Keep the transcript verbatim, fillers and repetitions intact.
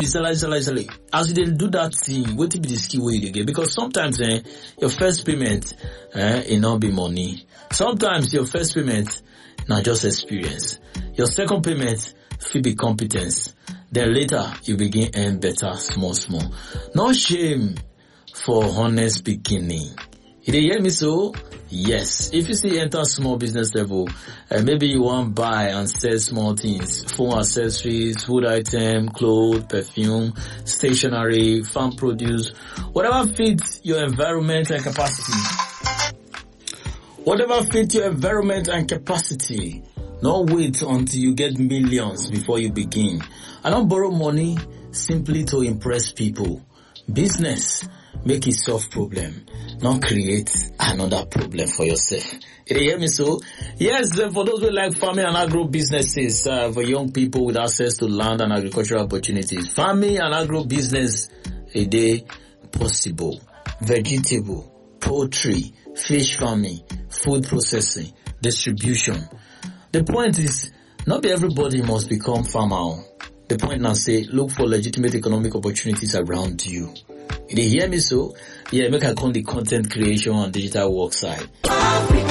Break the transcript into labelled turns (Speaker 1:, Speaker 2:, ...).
Speaker 1: be salary, salary, salary. As you dey do that thing, what be the skill where you dey get? Because sometimes eh, your first payment eh, it not be money. Sometimes your first payment not just experience. Your second payment fit be competence. Then later you begin earn better small small. No shame for honest beginning. You dey hear me so? Yes. If you see enter small business level, uh, maybe you want buy and sell small things, phone accessories, food item, clothes, perfume, stationery, farm produce, whatever fits your environment and capacity. Whatever fits your environment and capacity. Don't wait until you get millions before you begin. I don't borrow money simply to impress people. Business, make it solve problem, not create another problem for yourself. You hear me so? Yes, for those who like farming and agro businesses, uh, for young people with access to land and agricultural opportunities, farming and agro business, a day possible. Vegetable, poultry, fish farming, food processing, distribution. The point is, not be everybody must become farmer. The point now say, look for legitimate economic opportunities around you. You hear me so? Yeah, make I call the content creation and digital work side.